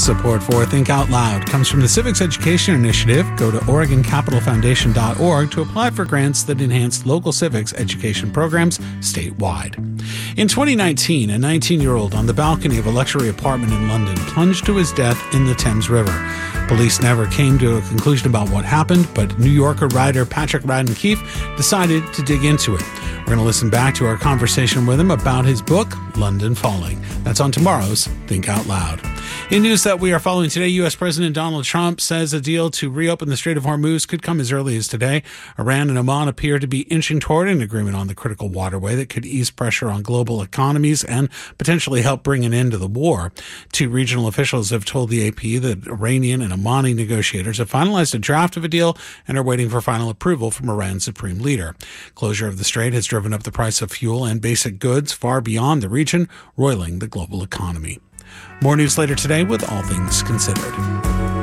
Support for Think Out Loud comes from the Civics Education Initiative. Go to OregonCapitalFoundation.org to apply for grants that enhance local civics education programs statewide. In 2019, a 19-year-old on the balcony of a luxury apartment in London plunged to his death in the Thames River. Police never came to a conclusion about what happened, but New Yorker writer Patrick Radden Keefe decided to dig into it. We're going to listen back to our conversation with him about his book, London Falling. That's on tomorrow's Think Out Loud. In news that we are following today, U.S. President Donald Trump says a deal to reopen the Strait of Hormuz could come as early as today. Iran and Oman appear to be inching toward an agreement on the critical waterway that could ease pressure on global economies and potentially help bring an end to the war. Two regional officials have told the AP that Iranian and Omani negotiators have finalized a draft of a deal and are waiting for final approval from Iran's supreme leader. Closure of the strait has driven up the price of fuel and basic goods far beyond the region, roiling the global economy. More news later today with All Things Considered.